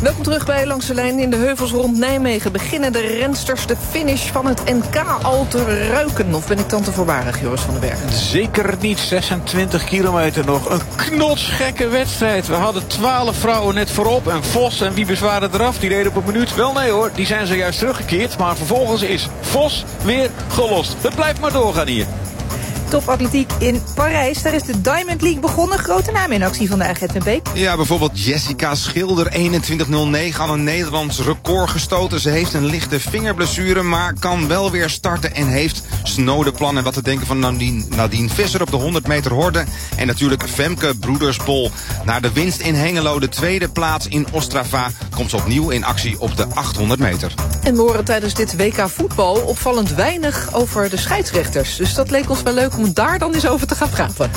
Welkom terug bij Langs de Lijn. In de heuvels rond Nijmegen beginnen de rensters de finish van het NK al te ruiken. Of ben ik dan te voorbarig, Joris van den Berg? Zeker niet. 26 kilometer nog. Een knotsgekke wedstrijd. We hadden 12 vrouwen net voorop. En Vos en Wiebes waren eraf. Die reden op een minuut. Wel nee hoor, die zijn zojuist teruggekeerd. Maar vervolgens is Vos weer gelost. Het blijft maar doorgaan hier. Topatletiek in Parijs. Daar is de Diamond League begonnen. Grote naam in actie van de AG Beek. Ja, bijvoorbeeld Jessica Schilder, 21.09, aan een Nederlands record gestoten. Ze heeft een lichte vingerblessure, maar kan wel weer starten en heeft snode plannen. Wat te denken van Nadine Visser op de 100 meter horde. En natuurlijk Femke Broedersbol. Na de winst in Hengelo, de tweede plaats in Ostrava, komt ze opnieuw in actie op de 800 meter. En we horen tijdens dit WK voetbal opvallend weinig over de scheidsrechters. Dus dat leek ons wel leuk om daar dan eens over te gaan praten.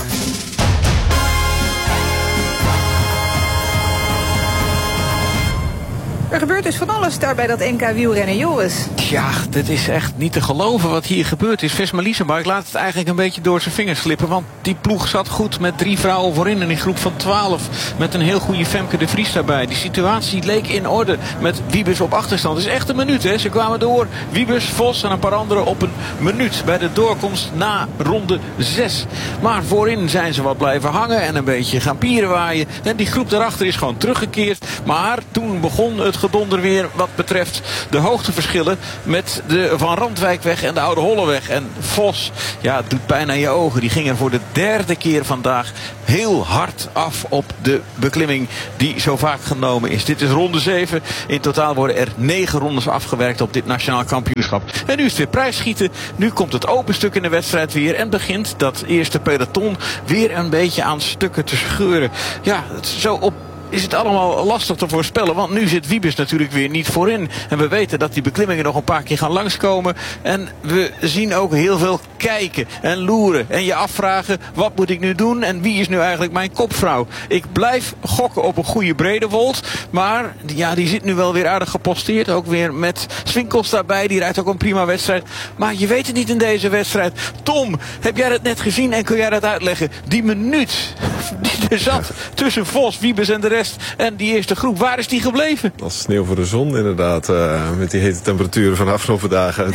Er gebeurt dus van alles daar bij dat NK wielrennen, Joris. Ja, dit is echt niet te geloven wat hier gebeurd is. Vesma Liesenbach laat het eigenlijk een beetje door zijn vingers slippen. Want die ploeg zat goed met 3 vrouwen voorin in een groep van 12. Met een heel goede Femke de Vries daarbij. Die situatie leek in orde met Wiebes op achterstand. Het is echt een minuut, hè. Ze kwamen door. Wiebes, Vos en een paar anderen op een minuut. Bij de doorkomst na ronde 6. Maar voorin zijn ze wat blijven hangen en een beetje gaan pierenwaaien. En die groep daarachter is gewoon teruggekeerd. Maar toen begon het gedonder weer wat betreft de hoogteverschillen met de Van Randwijkweg en de Oude Holleweg. En Vos, ja, het doet pijn aan je ogen. Die ging er voor de 3e keer vandaag heel hard af op de beklimming die zo vaak genomen is. Dit is ronde 7. In totaal worden er 9 rondes afgewerkt op dit nationaal kampioenschap. En nu is het weer prijsschieten. Nu komt het open stuk in de wedstrijd weer. En begint dat eerste peloton weer een beetje aan stukken te scheuren. Ja, zo op is het allemaal lastig te voorspellen. Want nu zit Wiebes natuurlijk weer niet voorin. En we weten dat die beklimmingen nog een paar keer gaan langskomen. En we zien ook heel veel kijken en loeren. En je afvragen, wat moet ik nu doen? En wie is nu eigenlijk mijn kopvrouw? Ik blijf gokken op een goede Bredewold. Maar ja, die zit nu wel weer aardig geposteerd. Ook weer met Swinkels daarbij. Die rijdt ook een prima wedstrijd. Maar je weet het niet in deze wedstrijd. Tom, heb jij dat net gezien en kun jij dat uitleggen? Die minuut die er zat tussen Vos, Wiebes en de rest. En die eerste groep, waar is die gebleven? Als sneeuw voor de zon, inderdaad. Met die hete temperaturen van de afgelopen dagen.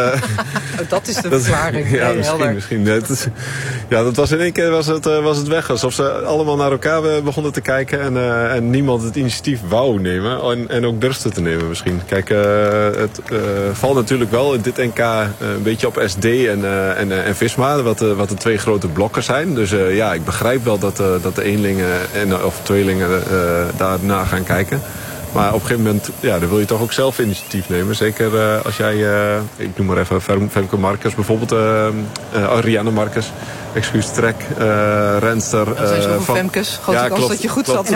Dat is de verklaring. Ja, misschien. Ja, dat was in één keer was het weg. Alsof ze allemaal naar elkaar begonnen te kijken. En niemand het initiatief wou nemen. En ook durfde te nemen misschien. Kijk, het valt natuurlijk wel in dit NK een beetje op SD en Visma. Wat de 2 grote blokken zijn. Dus ja, ik begrijp wel dat de eenlingen of tweelingen daarna gaan kijken. Maar op een gegeven moment, ja, dan wil je toch ook zelf initiatief nemen. Zeker als jij, ik noem maar even Femke Markers, bijvoorbeeld Ariane Markers, excuus Trek, renster. Dat zijn zoveel Femkes, grote kans dat je goed zat.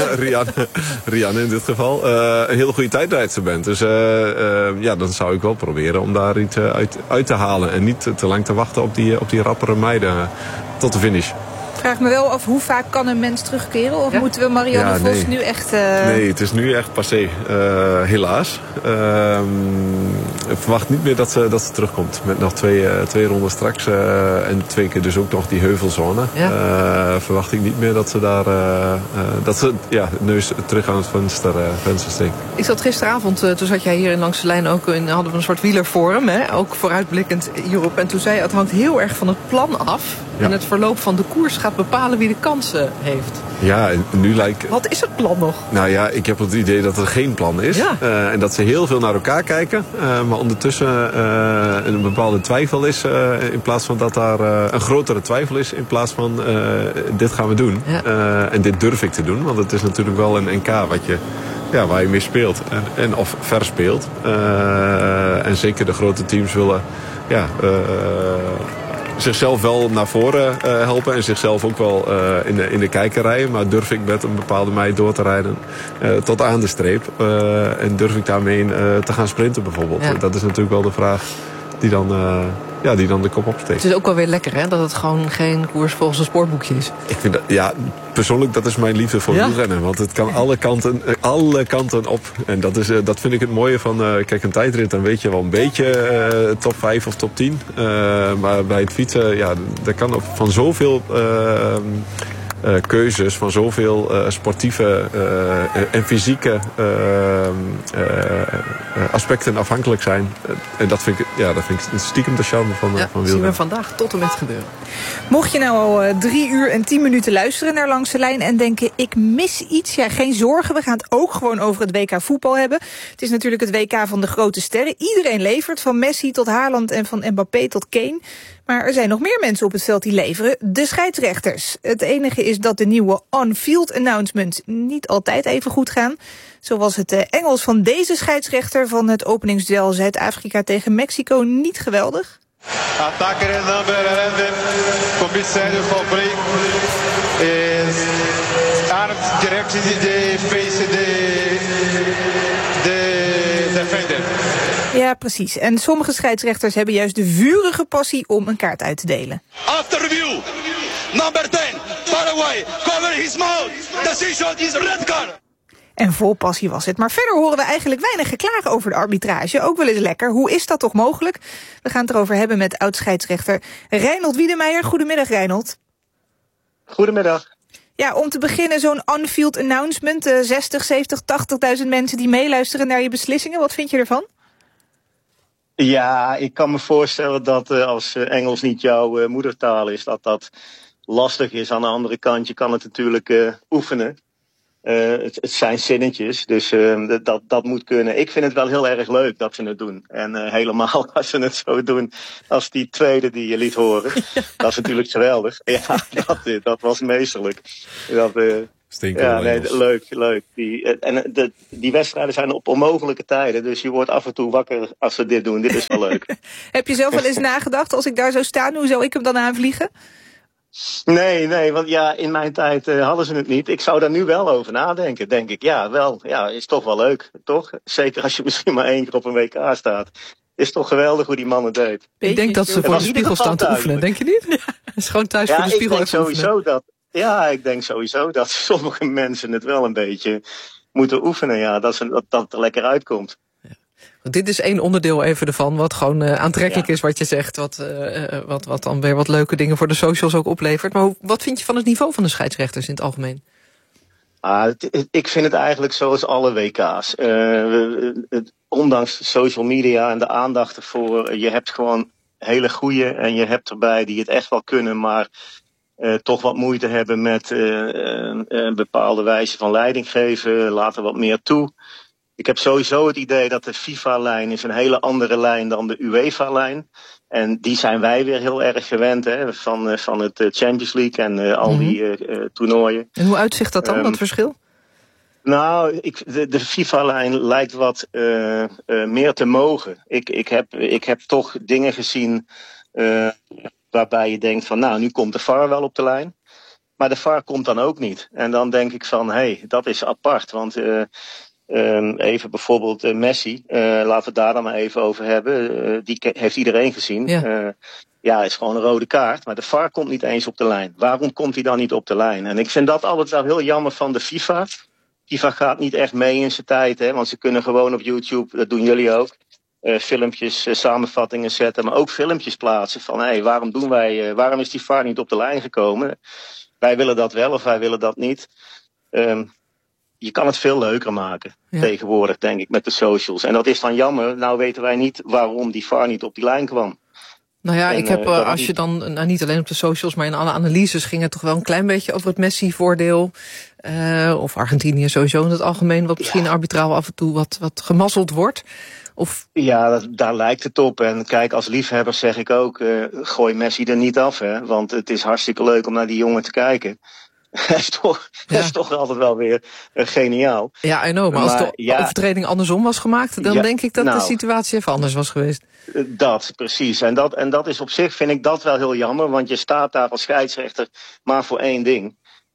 Rianne in dit geval, een hele goede tijdrijdster bent. Dus ja, dan zou ik wel proberen om daar iets uit te halen. En niet te lang te wachten op die rappere meiden tot de finish. Ik vraag me wel af, hoe vaak kan een mens terugkeren? Of moeten we Marianne Vos nu echt... Nee, het is nu echt passé. Helaas. Ik verwacht niet meer dat ze terugkomt. Met nog twee ronden straks. En 2 keer dus ook nog die heuvelzone. Ja. Verwacht ik niet meer dat ze daar... dat ze neus terug aan het venster steekt. Ik zat gisteravond, toen zat jij hier in Langs de Lijn ook hadden we een soort wielerforum. Hè? Ook vooruitblikkend hierop. En toen zei je, het hangt heel erg van het plan af. Ja. En het verloop van de koers gaat bepalen wie de kansen heeft. Ja, nu lijkt... Wat is het plan nog? Nou ja, ik heb het idee dat er geen plan is. Ja. En dat ze heel veel naar elkaar kijken. Maar ondertussen een bepaalde twijfel is. In plaats van dat daar een grotere twijfel is. In plaats van dit gaan we doen. Ja. En dit durf ik te doen. Want het is natuurlijk wel een NK waar je mee speelt. Of verspeelt. En zeker de grote teams willen... zichzelf wel naar voren helpen en zichzelf ook wel in de kijker rijden. Maar durf ik met een bepaalde meid door te rijden tot aan de streep? En durf ik daarmee te gaan sprinten bijvoorbeeld? Ja. Dat is natuurlijk wel de vraag die dan de kop opsteekt. Het is ook wel weer lekker, hè? Dat het gewoon geen koers volgens een sportboekje is. Ik vind dat, persoonlijk, dat is mijn liefde voor wielrennen. Want het kan alle kanten op. En dat vind ik het mooie van... kijk, een tijdrit, dan weet je wel een beetje top 5 of top 10. Maar bij het fietsen, dat kan van zoveel keuzes van zoveel sportieve en fysieke aspecten afhankelijk zijn. En dat vind ik stiekem de charme van wielrennen. Dat zien we vandaag tot en met gebeuren. Mocht je nou al 3 uur en 10 minuten luisteren naar Langs de Lijn en denken, ik mis iets, ja, geen zorgen, we gaan het ook gewoon over het WK voetbal hebben. Het is natuurlijk het WK van de grote sterren. Iedereen levert, van Messi tot Haaland en van Mbappé tot Kane. Maar er zijn nog meer mensen op het veld die leveren, de scheidsrechters. Het enige is dat de nieuwe on-field announcements niet altijd even goed gaan. Zo was het Engels van deze scheidsrechter van het openingsduel Zuid-Afrika tegen Mexico niet geweldig. Attacker in number 11, commissario Fabric is armed directly the face the defender. Ja, precies. En sommige scheidsrechters hebben juist de vurige passie om een kaart uit te delen. After review, number 10, Paraguay, cover his mouth. Decision is red card. En vol passie was het. Maar verder horen we eigenlijk weinig geklaag over de arbitrage. Ook wel eens lekker. Hoe is dat toch mogelijk? We gaan het erover hebben met oud-scheidsrechter Reinold Wiedemeijer. Goedemiddag, Reinold. Goedemiddag. Ja, om te beginnen zo'n on-field announcement. 60, 70, 80.000 mensen die meeluisteren naar je beslissingen. Wat vind je ervan? Ja, ik kan me voorstellen dat als Engels niet jouw moedertaal is, dat lastig is. Aan de andere kant, je kan het natuurlijk oefenen. Het zijn zinnetjes, dus dat moet kunnen. Ik vind het wel heel erg leuk dat ze het doen. En helemaal als ze het zo doen als die tweede die je liet horen. Ja. Dat is natuurlijk geweldig. Ja, dat was meesterlijk. Leuk. Die wedstrijden zijn op onmogelijke tijden, dus je wordt af en toe wakker als ze dit doen. Dit is wel leuk. Heb je zelf wel eens nagedacht, als ik daar zou staan, hoe zou ik hem dan aanvliegen? Nee, want ja, in mijn tijd hadden ze het niet. Ik zou daar nu wel over nadenken, denk ik. Ja, wel. Ja, is toch wel leuk, toch? Zeker als je misschien maar 1 keer op een WK staat. Is toch geweldig hoe die man het deed. Ik denk dat ze voor de spiegel staan te oefenen, denk je niet? Ja, is gewoon thuis voor de spiegel even oefenen. Ik denk sowieso dat sommige mensen het wel een beetje moeten oefenen. Ja, dat het er lekker uitkomt. Dit is 1 onderdeel even ervan, wat gewoon aantrekkelijk is wat je zegt. Wat dan weer wat leuke dingen voor de socials ook oplevert. Maar wat vind je van het niveau van de scheidsrechters in het algemeen? Ik vind het eigenlijk zoals alle WK's. Ondanks social media en de aandacht ervoor, je hebt gewoon hele goeie en je hebt erbij die het echt wel kunnen, maar toch wat moeite hebben met een bepaalde wijze van leiding geven, laten wat meer toe. Ik heb sowieso het idee dat de FIFA-lijn is een hele andere lijn dan de UEFA-lijn. En die zijn wij weer heel erg gewend, hè, van het Champions League en al die toernooien. En hoe uitzicht dat dan, dat verschil? Nou, de FIFA-lijn lijkt wat meer te mogen. Ik heb toch dingen gezien waarbij je denkt van, nou, nu komt de VAR wel op de lijn. Maar de VAR komt dan ook niet. En dan denk ik van, hé, dat is apart, want even bijvoorbeeld Messi, laten we het daar dan maar even over hebben. Die heeft iedereen gezien. Ja. Is gewoon een rode kaart, maar de VAR komt niet eens op de lijn. Waarom komt hij dan niet op de lijn? En ik vind dat altijd wel heel jammer van de FIFA. FIFA gaat niet echt mee in zijn tijd, hè, want ze kunnen gewoon op YouTube, dat doen jullie ook, filmpjes, samenvattingen zetten, maar ook filmpjes plaatsen van, waarom is die VAR niet op de lijn gekomen? Wij willen dat wel of wij willen dat niet. Je kan het veel leuker maken tegenwoordig, denk ik, met de socials. En dat is dan jammer. Nou weten wij niet waarom die VAR niet op die lijn kwam. Nou ja, ik heb, als je dan, niet alleen op de socials, maar in alle analyses ging het toch wel een klein beetje over het Messi-voordeel. Of Argentinië sowieso in het algemeen, wat misschien arbitraal af en toe wat gemazzeld wordt. Ja, daar lijkt het op. En kijk, als liefhebber zeg ik ook, gooi Messi er niet af, hè. Want het is hartstikke leuk om naar die jongen te kijken. Dat is toch altijd wel weer geniaal. Ja, I know. Maar als de overtreding andersom was gemaakt, dan denk ik dat de situatie even anders was geweest. Dat, precies. En dat is op zich, vind ik dat wel heel jammer. Want je staat daar als scheidsrechter maar voor 1 ding.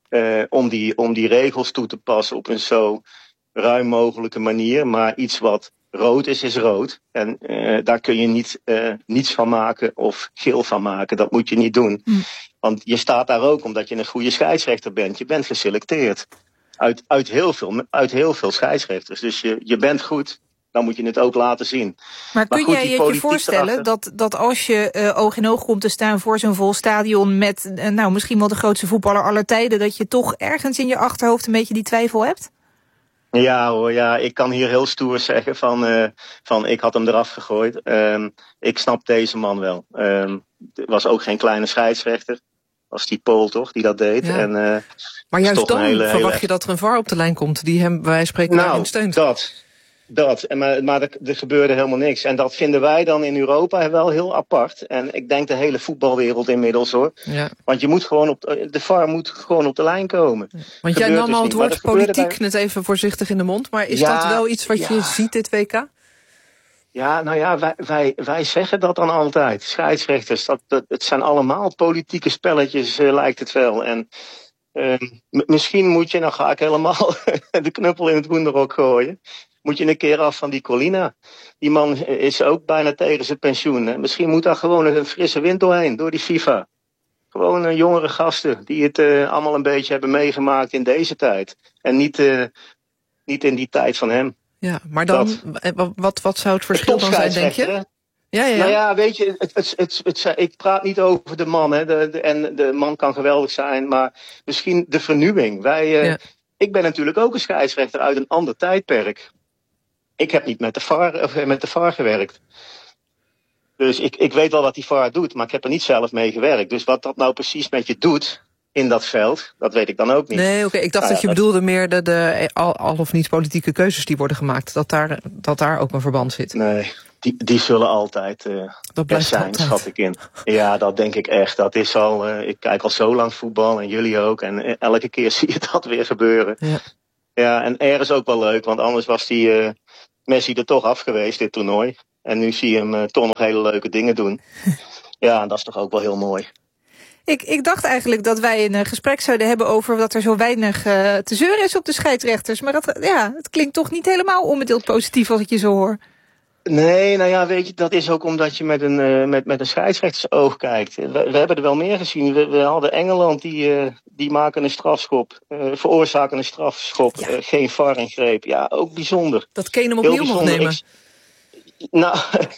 Om die regels toe te passen op een zo ruim mogelijke manier. Maar iets wat rood is rood. En daar kun je niets van maken of geel van maken. Dat moet je niet doen. Want je staat daar ook omdat je een goede scheidsrechter bent. Je bent geselecteerd uit heel veel scheidsrechters. Dus je bent goed. dan moet je het ook laten zien. Maar kun jij je voorstellen dat als je oog in oog komt te staan voor zo'n vol stadion met misschien wel de grootste voetballer aller tijden, dat je toch ergens in je achterhoofd een beetje die twijfel hebt? Ja hoor, ja, ik kan hier heel stoer zeggen van ik had hem eraf gegooid. Ik snap deze man wel. Het was ook geen kleine scheidsrechter. Was die Pool toch, die dat deed. Ja. En, maar juist dan verwacht je dat er een VAR op de lijn komt die hem bij wijze van spreken daarin steunt. Maar er gebeurde helemaal niks. En dat vinden wij dan in Europa wel heel apart. En ik denk de hele voetbalwereld inmiddels hoor. Ja. Want je moet gewoon de VAR moet gewoon op de lijn komen. Ja. Want jij nam al het woord politiek net even voorzichtig in de mond. Maar is dat wel iets wat je ziet dit WK? Ja, nou ja, wij zeggen dat dan altijd. Scheidsrechters, het zijn allemaal politieke spelletjes, lijkt het wel. En misschien moet je, nou ga ik helemaal de knuppel in het hoenderhok gooien. Moet je een keer af van die Colina. Die man is ook bijna tegen zijn pensioen. Hè? Misschien moet daar gewoon een frisse wind doorheen, door die FIFA. Gewoon jongere gasten die het allemaal een beetje hebben meegemaakt in deze tijd. En niet in die tijd van hem. Ja, maar dan, wat zou het verschil dan zijn, denk je? Ja. Nou ja, weet je, ik praat niet over de man. Hè. De man kan geweldig zijn, maar misschien de vernieuwing. Ik ben natuurlijk ook een scheidsrechter uit een ander tijdperk. Ik heb niet met de VAR gewerkt. Dus ik weet wel wat die VAR doet, maar ik heb er niet zelf mee gewerkt. Dus wat dat nou precies met je doet in dat veld, dat weet ik dan ook niet. Nee, oké. Ik dacht dat je bedoelde meer de al of niet politieke keuzes die worden gemaakt. Dat daar ook een verband zit. Nee, die zullen altijd best zijn, altijd. Schat ik in. Ja, dat denk ik echt. Dat is al. Ik kijk al zo lang voetbal en jullie ook. En elke keer zie je dat weer gebeuren. Ja, en ergens ook wel leuk, want anders was die Messi er toch af geweest, dit toernooi. En nu zie je hem toch nog hele leuke dingen doen. Ja, dat is toch ook wel heel mooi. Ik dacht eigenlijk dat wij een gesprek zouden hebben over dat er zo weinig te zeuren is op de scheidsrechters. Maar het klinkt toch niet helemaal onbedeeld positief als ik je zo hoor. Nee, nou ja, weet je, dat is ook omdat je met een scheidsrechtersoog kijkt. We hebben er wel meer gezien. We hadden Engeland, die maken een strafschop, veroorzaken een strafschop, geen VAR-ingreep. Ja, ook bijzonder. Dat Kane hem opnieuw mocht nemen. Nou,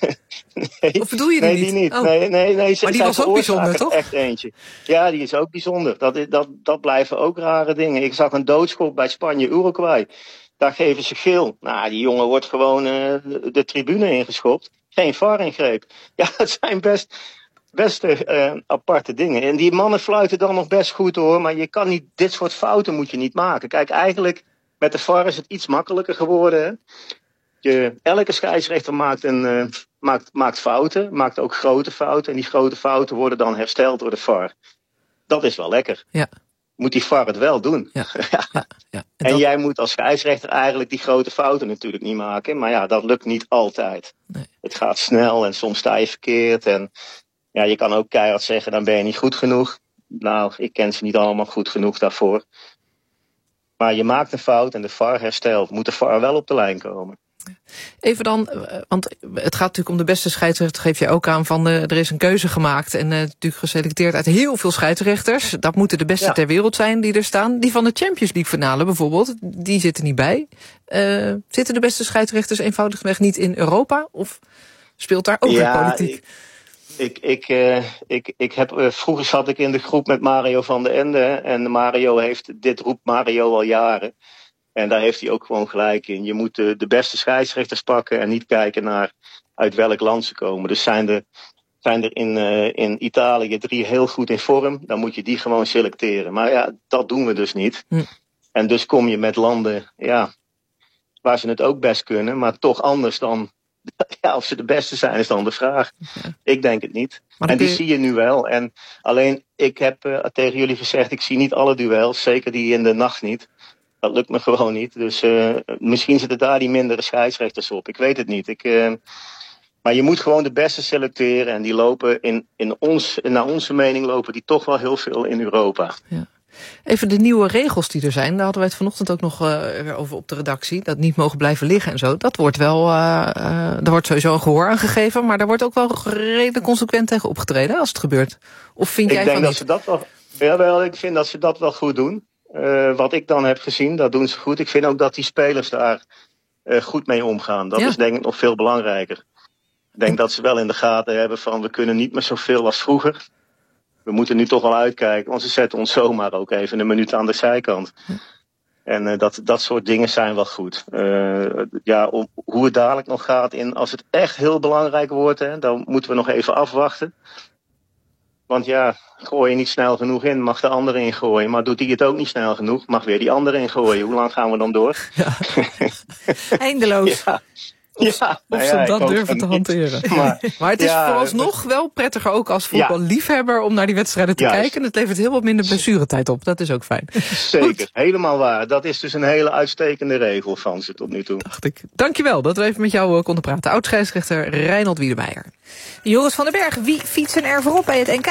nee. Of bedoel je die niet? Oh. Nee. Maar die was ook bijzonder, toch? Echt eentje. Ja, die is ook bijzonder. Dat blijven ook rare dingen. Ik zag een doodschop bij Spanje-Uruguay. Daar geven ze geel. Nou, die jongen wordt gewoon de tribune ingeschopt. Geen VAR-ingreep. Ja, het zijn best aparte dingen. En die mannen fluiten dan nog best goed hoor. Maar je kan niet, dit soort fouten moet je niet maken. Kijk, eigenlijk met de VAR is het iets makkelijker geworden. Hè? Elke scheidsrechter maakt fouten. Maakt ook grote fouten. En die grote fouten worden dan hersteld door de VAR. Dat is wel lekker. Ja. Moet die VAR het wel doen. Ja. En jij moet als scheidsrechter eigenlijk die grote fouten natuurlijk niet maken. Maar ja, dat lukt niet altijd. Nee. Het gaat snel en soms sta je verkeerd. En ja, je kan ook keihard zeggen, dan ben je niet goed genoeg. Nou, ik ken ze niet allemaal goed genoeg daarvoor. Maar je maakt een fout en de VAR herstelt. Moet de VAR wel op de lijn komen. Even dan, want het gaat natuurlijk om de beste scheidsrechter, geef je ook aan van er is een keuze gemaakt en natuurlijk geselecteerd uit heel veel scheidsrechters. Dat moeten de beste ter wereld zijn die er staan. Die van de Champions League finale bijvoorbeeld, die zitten niet bij. Zitten de beste scheidsrechters eenvoudigweg niet in Europa? Of speelt daar ook weer politiek? Vroeger zat ik in de groep met Mario van den Ende. En dit roept Mario al jaren. En daar heeft hij ook gewoon gelijk in. Je moet de beste scheidsrechters pakken en niet kijken naar uit welk land ze komen. Dus zijn er in Italië 3 heel goed in vorm, dan moet je die gewoon selecteren. Maar ja, dat doen we dus niet. En dus kom je met landen waar ze het ook best kunnen, maar toch anders dan. Ja, of ze de beste zijn is dan de vraag. Ik denk het niet. En die zie je nu wel. En alleen, ik heb tegen jullie gezegd, ik zie niet alle duels. Zeker die in de nacht niet. Dat lukt me gewoon niet. Dus misschien zitten daar die mindere scheidsrechters op. Ik weet het niet. Maar je moet gewoon de beste selecteren. En die lopen naar onze mening lopen die toch wel heel veel in Europa. Ja. Even de nieuwe regels die er zijn. Daar hadden wij het vanochtend ook nog over op de redactie. Dat niet mogen blijven liggen en zo. Dat wordt wel, er wordt sowieso een gehoor aan gegeven. Maar daar wordt ook wel redelijk consequent tegen opgetreden als het gebeurt. Of vind jij van niet? Ik vind dat ze dat wel goed doen. Wat ik dan heb gezien, dat doen ze goed. Ik vind ook dat die spelers daar goed mee omgaan. Dat is denk ik nog veel belangrijker. Ik denk dat ze wel in de gaten hebben van we kunnen niet meer zoveel als vroeger. We moeten nu toch wel uitkijken, want ze zetten ons zomaar ook even een minuut aan de zijkant. En dat soort dingen zijn wel goed. Hoe het dadelijk nog gaat als het echt heel belangrijk wordt, dan moeten we nog even afwachten. Want gooi je niet snel genoeg in, mag de andere ingooien. Maar doet hij het ook niet snel genoeg, mag weer die andere ingooien. Hoe lang gaan we dan door? Ja. Eindeloos. Of ze dat durven te hanteren. Maar het is vooralsnog wel prettiger ook als voetballiefhebber om naar die wedstrijden te kijken. Het levert heel wat minder blessuretijd op. Dat is ook fijn. Zeker, goed. Helemaal waar. Dat is dus een hele uitstekende regel van ze tot nu toe. Dacht ik. Dankjewel dat we even met jou konden praten. Oud-scheidsrechter Reinald Wiedemeijer. Joris van den Berg, wie fietsen er voorop bij het NK?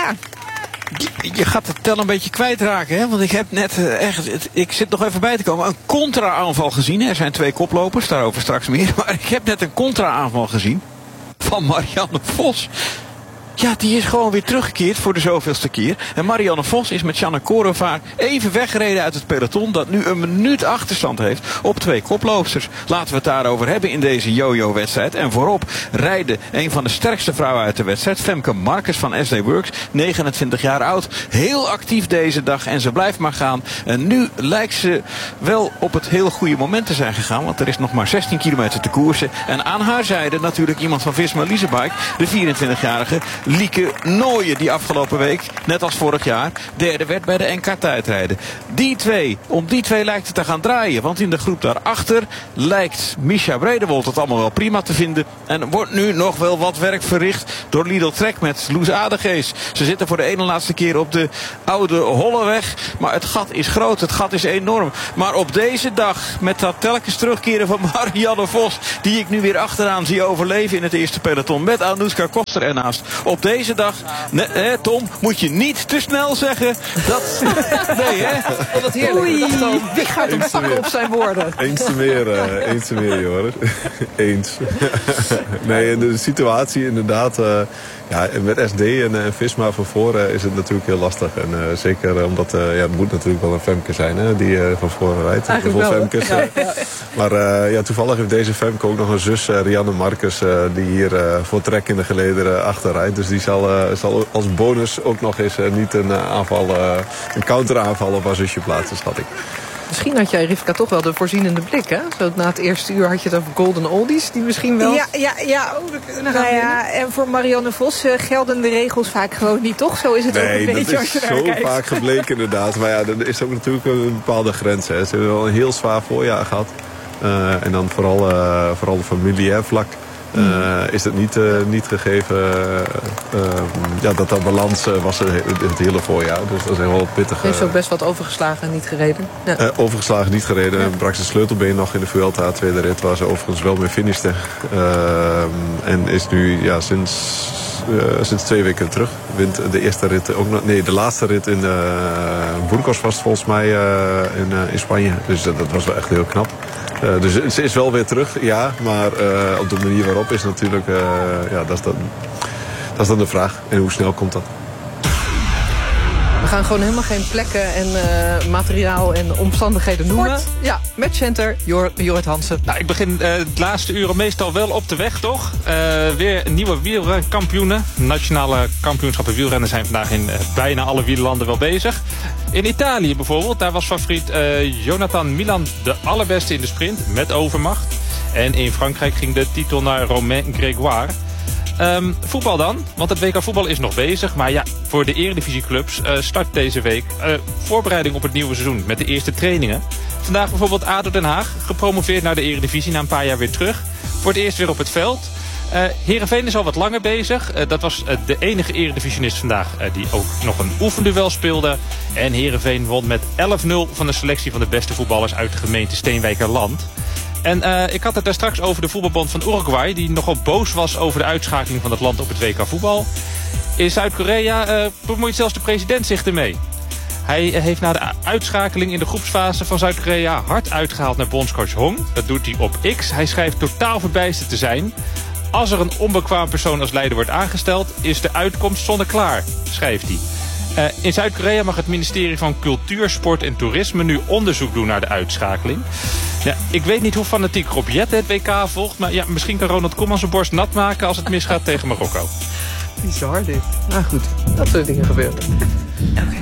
Je gaat het tel een beetje kwijtraken, hè? Want ik heb net ik zit nog even bij te komen, een contra-aanval gezien. Er zijn 2 koplopers, daarover straks meer. Maar ik heb net een contra-aanval gezien van Marianne Vos. Ja, die is gewoon weer teruggekeerd voor de zoveelste keer. En Marianne Vos is met Shanna Korevaar even weggereden uit het peloton dat nu een minuut achterstand heeft op 2 koploopsters. Laten we het daarover hebben in deze yo-yo-wedstrijd. En voorop rijden een van de sterkste vrouwen uit de wedstrijd, Femke Marcus van SD Works, 29 jaar oud. Heel actief deze dag en ze blijft maar gaan. En nu lijkt ze wel op het heel goede moment te zijn gegaan, want er is nog maar 16 kilometer te koersen. En aan haar zijde natuurlijk iemand van Visma Leasebike, de 24-jarige Lieke Nooyen, die afgelopen week, net als vorig jaar, derde werd bij de NK-tijdrijden. Om die twee lijkt het te gaan draaien. Want in de groep daarachter lijkt Misha Bredewold het allemaal wel prima te vinden. En wordt nu nog wel wat werk verricht door Lidl Trek met Loes Adegees. Ze zitten voor de ene laatste keer op de oude Holleweg. Maar het gat is groot, het gat is enorm. Maar op deze dag, met dat telkens terugkeren van Marianne Vos, die ik nu weer achteraan zie overleven in het eerste peloton, met Anouska Koster ernaast. Op deze dag, Tom, moet je niet te snel zeggen dat... Nee, hè? Oh, wat heerlijk. Wie gaat hem pakken op zijn woorden? Eens te meer, Joris. Eens. Nee, de situatie inderdaad... met SD en Visma van voren is het natuurlijk heel lastig. En zeker omdat het moet natuurlijk wel een Femke zijn, hè, die van voren rijdt. Eigenlijk wel. Femkes, Maar toevallig heeft deze Femke ook nog een zus, Rianne Marcus, die hier voor trek in de gelederen achter rijdt. Dus die zal als bonus ook nog eens niet een counteraanval op haar zusje plaatsen, schat ik. Misschien had jij, Rivka, toch wel de voorzienende blik, hè? Zo na het eerste uur had je het over Golden Oldies, die misschien wel... En voor Marianne Vos gelden de regels vaak gewoon niet, toch? Zo is het ook een beetje als je naar kijkt. Dat is zo vaak gebleken, inderdaad. Maar er is ook natuurlijk een bepaalde grens, hè. Ze hebben wel een heel zwaar voorjaar gehad. En dan vooral de familievlak. Is het niet gegeven dat balans was het hele voorjaar. Dus dat is heel wel pittig. Heeft ze ook best wat overgeslagen en niet gereden? Ja. Overgeslagen, niet gereden. En brak ze sleutelbeen nog in de Vuelta, tweede rit, waar ze overigens wel mee finishte. En is nu sinds 2 weken terug. Wint de eerste rit ook nog. Nee, de laatste rit in Burgos was volgens mij in Spanje. Dus dat was wel echt heel knap. Dus ze is wel weer terug, ja. Maar op de manier waarop is natuurlijk... dat is dan de vraag. En hoe snel komt dat? We gaan gewoon helemaal geen plekken en materiaal en omstandigheden noemen. Ja, matchcenter, Jorrit Hansen. Nou, ik begin het laatste uren meestal wel op de weg, toch? Weer nieuwe wielrenkampioenen. Nationale kampioenschappen wielrennen zijn vandaag in bijna alle wielerlanden wel bezig. In Italië bijvoorbeeld, daar was favoriet Jonathan Milan de allerbeste in de sprint met overmacht. En in Frankrijk ging de titel naar Romain Grégoire. Voetbal dan, want het WK voetbal is nog bezig. Maar ja, voor de eredivisieclubs start deze week voorbereiding op het nieuwe seizoen met de eerste trainingen. Vandaag bijvoorbeeld ADO Den Haag, gepromoveerd naar de eredivisie na een paar jaar weer terug. Voor het eerst weer op het veld. Heerenveen is al wat langer bezig. Dat was de enige eredivisionist vandaag die ook nog een oefenduel speelde. En Heerenveen won met 11-0 van de selectie van de beste voetballers uit de gemeente Steenwijkerland. En ik had het daar straks over de voetbalbond van Uruguay, die nogal boos was over de uitschakeling van het land op het WK voetbal. In Zuid-Korea bemoeit zelfs de president zich ermee. Hij heeft na de uitschakeling in de groepsfase van Zuid-Korea hard uitgehaald naar bondscoach Hong. Dat doet hij op X. Hij schrijft totaal verbijsterd te zijn. Als er een onbekwaam persoon als leider wordt aangesteld, is de uitkomst zonneklaar, schrijft hij. In Zuid-Korea mag het ministerie van Cultuur, Sport en Toerisme nu onderzoek doen naar de uitschakeling. Ja, ik weet niet hoe fanatiek Rob Jetten het WK volgt, maar ja, misschien kan Ronald Koeman zijn borst nat maken als het misgaat tegen Marokko. Bizar dit. Nou goed, dat soort dingen gebeuren. Oké.